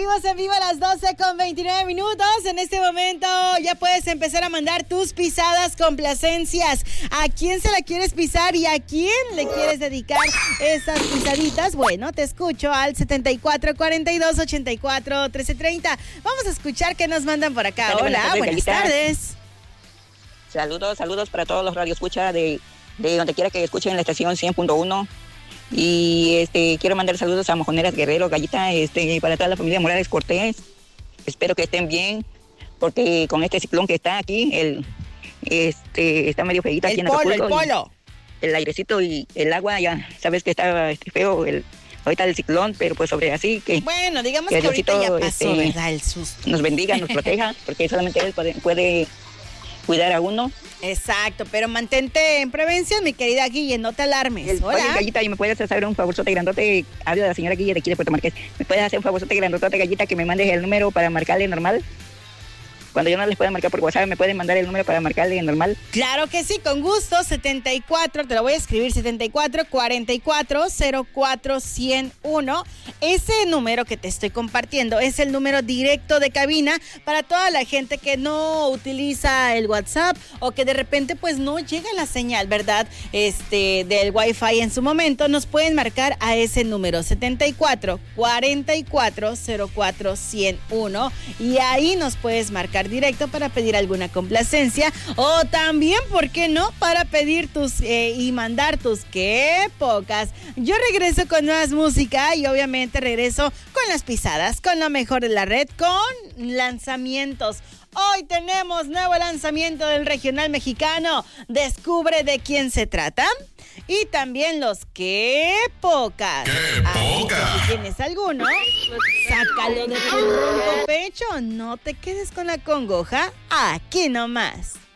seguimos en vivo a las 12:29. En este momento ya puedes empezar a mandar tus pisadas complacencias. ¿A quién se la quieres pisar y a quién le quieres dedicar esas pisaditas? Bueno, te escucho al 7442841330. Vamos a escuchar qué nos mandan por acá. Hola, buenas tardes. Saludos para todos los radioescuchas de donde quiera que escuchen la estación 100.1. Y quiero mandar saludos a Mojoneras Guerrero, Gallita, para toda la familia Morales Cortés. Espero que estén bien, porque con este ciclón que está aquí, está medio feíta aquí en Acapulco. El polo. El airecito y el agua, ya sabes que está feo ahorita el ciclón, pero pues sobre así que... Bueno, digamos que ahorita ya pasó, ¿verdad? El susto. Nos bendiga, nos proteja, porque solamente Él puede cuidar a uno. Exacto, pero mantente en prevención, mi querida Guille, no te alarmes. Hola. Oye, Gallita, ¿y me puedes hacer un favorzote grandote? Hablo de la señora Guille de aquí de Puerto Marqués. ¿Me puedes hacer un favorzote grandote, Gallita, que me mandes el número para marcarle normal? Cuando yo no les pueda marcar por WhatsApp, ¿me pueden mandar el número para marcarle normal? Claro que sí, con gusto. 74, te lo voy a escribir, 74440401. Ese número que te estoy compartiendo es el número directo de cabina para toda la gente que no utiliza el WhatsApp o que de repente pues no llega la señal, ¿verdad? Del Wi-Fi en su momento. Nos pueden marcar a ese número, 74440401, y ahí nos puedes marcar directo para pedir alguna complacencia o también, ¿por qué no?, para pedir tus y mandar tus qué pocas. Yo regreso con más música y obviamente regreso con las pisadas, con lo mejor de la red, con lanzamientos. Hoy tenemos nuevo lanzamiento del regional mexicano. Descubre de quién se trata. Y también los qué pocas. ¡Qué poca! Si tienes alguno, sácalo de tu ronco pecho. No te quedes con la congoja. Aquí nomás.